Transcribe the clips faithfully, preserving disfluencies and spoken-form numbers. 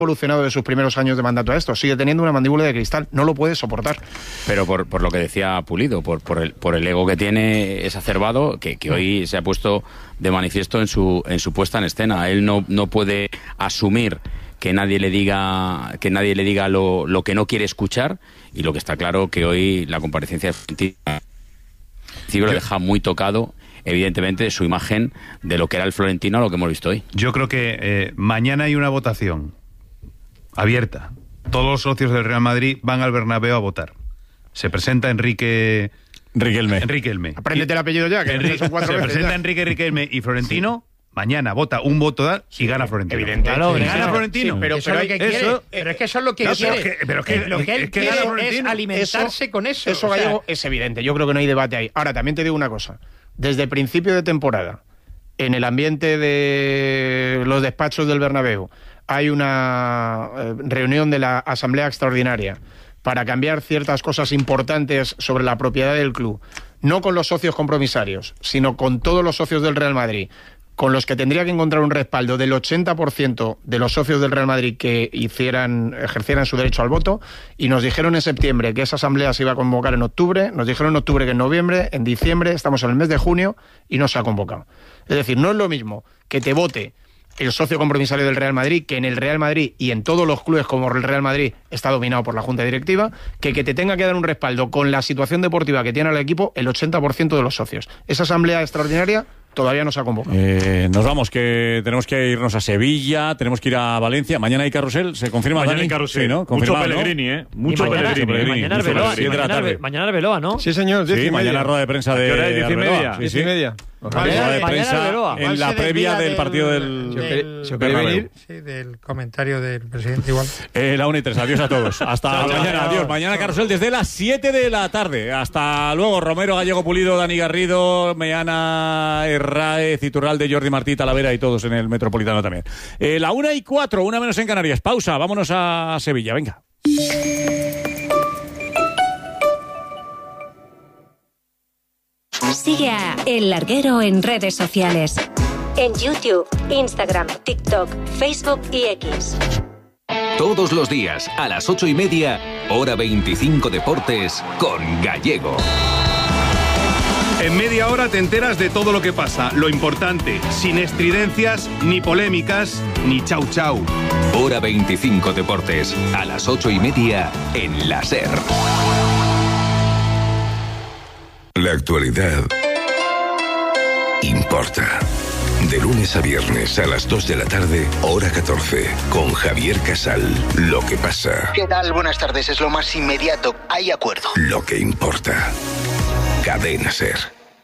evolucionado de sus primeros años de mandato a esto, sigue teniendo una mandíbula de cristal, no lo puede soportar. Pero por, por lo que decía Pulido, por, por, el, por el ego que tiene exacerbado, que, que hoy se ha puesto de manifiesto en su, en su puesta en escena. Él no, no puede asumir que nadie le diga que nadie le diga lo, lo que no quiere escuchar, y lo que está claro que hoy la comparecencia de Florentino lo deja muy tocado, evidentemente, de su imagen de lo que era el Florentino a lo que hemos visto hoy. Yo creo que eh, mañana hay una votación abierta. Todos los socios del Real Madrid van al Bernabéu a votar. Se presenta Enrique Riquelme. Enrique Elme. Apréndete el apellido ya, que Enrique, son cuatro se veces presenta ya. Enrique Riquelme y Florentino. Mañana vota un voto da y gana Florentino. Evidente. Claro, Sí, gana sí, Florentino. sí, pero, Eso pero es lo que hay- quiere. eso- Pero es que eso es lo que No, quiere. pero es que- pero es que- lo que él es que quiere gana es Florentino. alimentarse con eso. Eso, o sea, Gallego, es evidente. Yo creo que no hay debate ahí. Ahora, también te digo una cosa. Desde principio de temporada, en el ambiente de los despachos del Bernabéu, hay una eh, reunión de la Asamblea Extraordinaria para cambiar ciertas cosas importantes sobre la propiedad del club, no con los socios compromisarios, sino con todos los socios del Real Madrid, con los que tendría que encontrar un respaldo del ochenta por ciento de los socios del Real Madrid que hicieran, ejercieran su derecho al voto, y nos dijeron en septiembre que esa asamblea se iba a convocar en octubre, nos dijeron en octubre que en noviembre, en diciembre, estamos en el mes de junio y no se ha convocado. Es decir, no es lo mismo que te vote el socio compromisario del Real Madrid, que en el Real Madrid y en todos los clubes como el Real Madrid está dominado por la Junta Directiva, que que te tenga que dar un respaldo con la situación deportiva que tiene el equipo el ochenta por ciento de los socios. Esa asamblea extraordinaria todavía no se ha convocado. Eh, nos vamos, que tenemos que irnos a Sevilla, tenemos que ir a Valencia. Mañana hay carrusel, ¿se confirma? Mañana Dani? hay carrusel. Sí, ¿no? Mucho Confirmado, ¿no? Pellegrini, ¿eh? Mucho Y mañana, Pellegrini. mañana mucho Arbeloa, Pellegrini. y mañana, Siete de la mañana Arbeloa, ¿no? Sí, señor, diez Sí, y mañana media. rueda de prensa de ¿A qué hora es? ¿Diez y Arbeloa. media? Sí, Diez sí. y media. Rueda de Mañana prensa Arbeloa. en la previa del partido del... del, del ¿se Bernabéu. venir? Sí, del comentario del presidente igual. Eh, la una y tres, adiós a todos. Hasta Chao, chao, mañana, chao. adiós. Mañana carrusel desde las siete de la tarde. Hasta luego, Romero, Gallego Pulido, Dani Garrido, Meana, Herráez, Iturralde, Jordi Martí, Talavera y todos en el Metropolitano también. Eh, la una y cuatro, una menos en Canarias. Pausa, vámonos a Sevilla, venga. Sigue a El Larguero en redes sociales. En YouTube, Instagram, TikTok, Facebook y X. Todos los días, a las ocho y media, hora veinticinco Deportes, con Gallego. En media hora te enteras de todo lo que pasa, lo importante, sin estridencias, ni polémicas, ni chau chau. Hora veinticinco Deportes, a las ocho y media, en la SER. La actualidad importa. De lunes a viernes a las dos de la tarde, hora catorce, con Javier Casal. Lo que pasa, ¿Qué tal? Buenas tardes. Es lo más inmediato. Hay acuerdo. lo que importa. Cadena SER.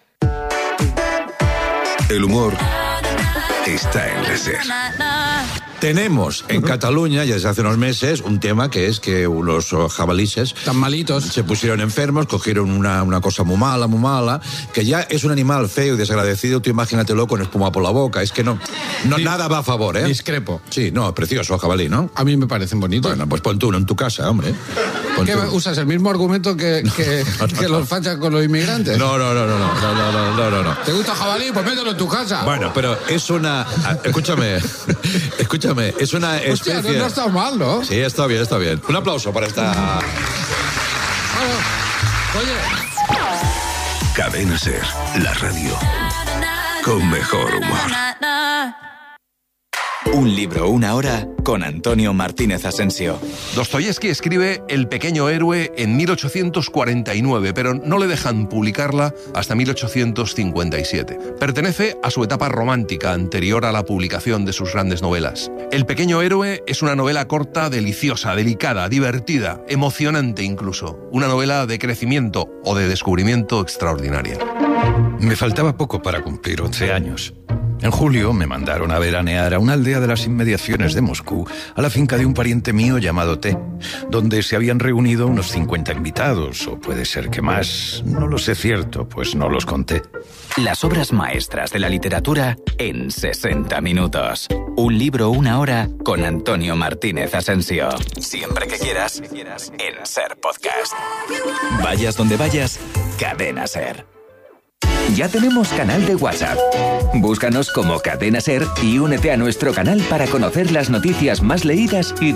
El humor está en la SER. Tenemos en Cataluña, ya desde hace unos meses, un tema que es que unos oh, jabalíes tan malitos se pusieron enfermos, cogieron una, una cosa muy mala, muy mala, que ya es un animal feo y desagradecido. Tú imagínatelo con espuma por la boca. Es que no, no nada va a favor, ¿eh? Discrepo. Sí, no, precioso jabalí, ¿no? A mí me parecen bonitos. Bueno, pues pon tú uno en tu casa, hombre. Pon ¿Qué tú. usas el mismo argumento que, que, que los fachas con los inmigrantes? No, no, no, no, no, no, no, no, no, no, no. ¿Te gusta jabalí? Pues mételo en tu casa. Bueno, pero es una... ah, Escúchame, escúchame, es una especie... Hostia, no, no ha estado mal, ¿no? Sí, está bien, está bien. Un aplauso para esta... Oye... Cadena SER, la radio con mejor humor. Un libro, una hora, con Antonio Martínez Asensio. Dostoyevski escribe El pequeño héroe en mil ochocientos cuarenta y nueve, pero no le dejan publicarla hasta mil ochocientos cincuenta y siete. Pertenece a su etapa romántica anterior a la publicación de sus grandes novelas. El pequeño héroe es una novela corta, deliciosa, delicada, divertida, emocionante incluso. Una novela de crecimiento o de descubrimiento extraordinaria. Me faltaba poco para cumplir once años. En julio me mandaron a veranear a una aldea de las inmediaciones de Moscú, a la finca de un pariente mío llamado T, donde se habían reunido unos cincuenta invitados, o puede ser que más. No lo sé cierto, pues no los conté. Las obras maestras de la literatura en sesenta minutos. Un libro, una hora, con Antonio Martínez Asensio. Siempre que quieras, en SER Podcast. Vayas donde vayas, Cadena SER. Ya tenemos canal de WhatsApp. Búscanos como Cadena Ser y únete a nuestro canal para conocer las noticias más leídas y